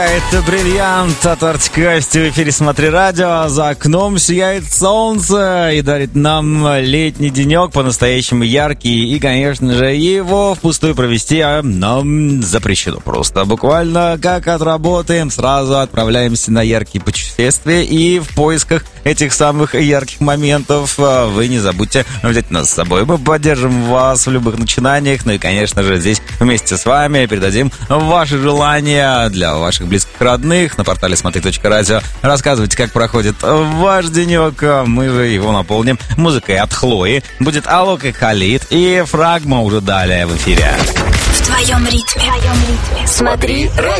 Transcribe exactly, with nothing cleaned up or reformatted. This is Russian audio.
Это бриллиант от Артик и Асти в эфире «Смотри радио». За окном сияет солнце и дарит нам летний денек, по-настоящему яркий. И, конечно же, его впустую провести нам запрещено. Просто буквально как отработаем, сразу отправляемся на яркие путешествия. И в поисках этих самых ярких моментов вы не забудьте взять нас с собой. Мы поддержим вас в любых начинаниях. Ну и, конечно же, здесь вместе с вами передадим ваши желания для ваших близких родных на портале смотри точка радио. Рассказывайте, как проходит ваш денек. Мы же его наполним музыкой от Хлои. Будет Алок и Халид. И Фрагма уже далее в эфире. В твоем ритме. В твоем ритме. Смотри радио.